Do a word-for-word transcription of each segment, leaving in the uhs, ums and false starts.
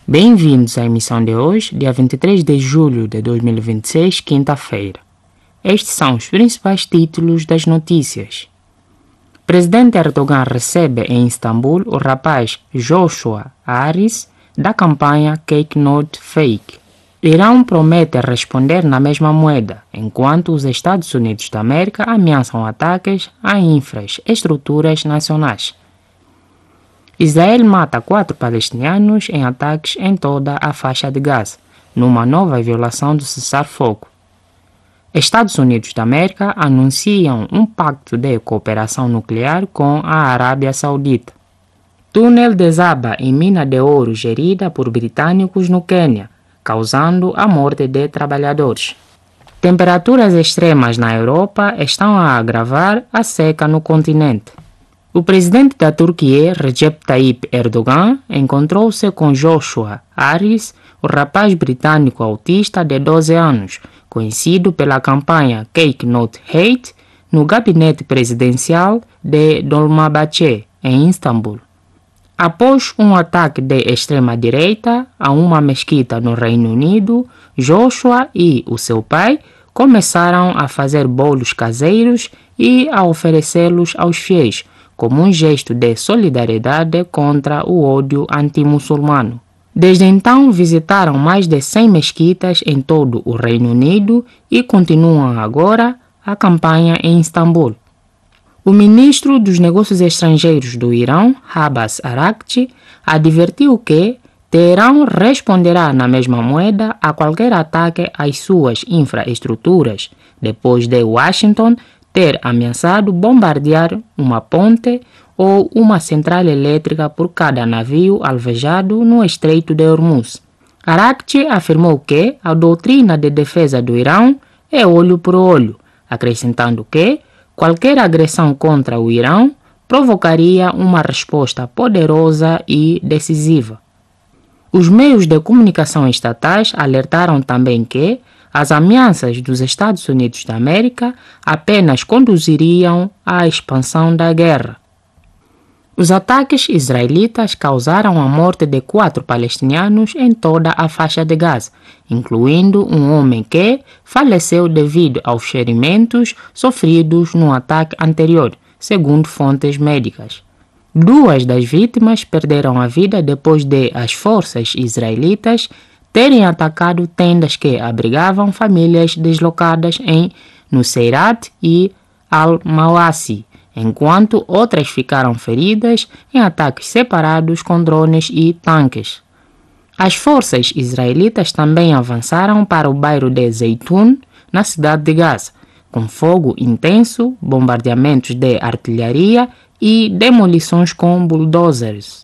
Bem-vindos à emissão de hoje, dia vinte e três de julho de dois mil e vinte e seis, quinta-feira. Estes são os principais títulos das notícias. Presidente Erdogan recebe em Istambul o rapaz Joshua Aris da campanha Cake Not Fake. Irão promete responder na mesma moeda, enquanto os Estados Unidos da América ameaçam ataques a infraestruturas nacionais. Israel mata quatro palestinianos em ataques em toda a faixa de Gaza, numa nova violação do cessar-fogo. Estados Unidos da América anunciam um pacto de cooperação nuclear com a Arábia Saudita. Túnel desaba em mina de ouro gerida por britânicos no Quênia, causando a morte de trabalhadores. Temperaturas extremas na Europa estão a agravar a seca no continente. O presidente da Turquia, Recep Tayyip Erdogan, encontrou-se com Joshua Aris, o rapaz britânico autista de doze anos, conhecido pela campanha Cake Not Hate, no gabinete presidencial de Dolmabahçe, em Istambul. Após um ataque de extrema-direita a uma mesquita no Reino Unido, Joshua e o seu pai começaram a fazer bolos caseiros e a oferecê-los aos fiéis, como um gesto de solidariedade contra o ódio anti-muçulmano. Desde então, visitaram mais de cem mesquitas em todo o Reino Unido e continuam agora a campanha em Istambul. O ministro dos Negócios Estrangeiros do Irão, Abbas Araghchi, advertiu que Teherão responderá na mesma moeda a qualquer ataque às suas infraestruturas, depois de Washington ter ameaçado bombardear uma ponte ou uma central elétrica por cada navio alvejado no Estreito de Hormuz. Araghchi afirmou que a doutrina de defesa do Irão é olho por olho, acrescentando que qualquer agressão contra o Irão provocaria uma resposta poderosa e decisiva. Os meios de comunicação estatais alertaram também que as ameaças dos Estados Unidos da América apenas conduziriam à expansão da guerra. Os ataques israelitas causaram a morte de quatro palestinianos em toda a faixa de Gaza, incluindo um homem que faleceu devido aos ferimentos sofridos no ataque anterior, segundo fontes médicas. Duas das vítimas perderam a vida depois de as forças israelitas terem atacado tendas que abrigavam famílias deslocadas em Nuseirat e Al-Mawasi, enquanto outras ficaram feridas em ataques separados com drones e tanques. As forças israelitas também avançaram para o bairro de Zeitun, na cidade de Gaza, com fogo intenso, bombardeamentos de artilharia e demolições com bulldozers.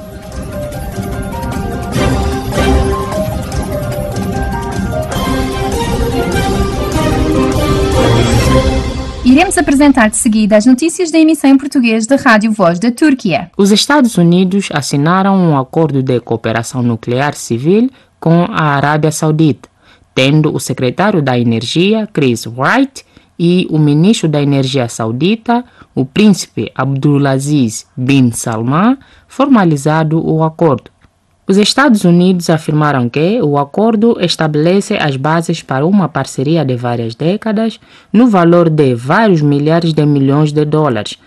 Iremos apresentar de seguida as notícias da emissão em português da Rádio Voz da Turquia. Os Estados Unidos assinaram um acordo de cooperação nuclear civil com a Arábia Saudita, tendo o secretário da Energia, Chris Wright, e o ministro da Energia saudita, o príncipe Abdulaziz bin Salman, formalizado o acordo. Os Estados Unidos afirmaram que o acordo estabelece as bases para uma parceria de várias décadas no valor de vários milhares de milhões de dólares,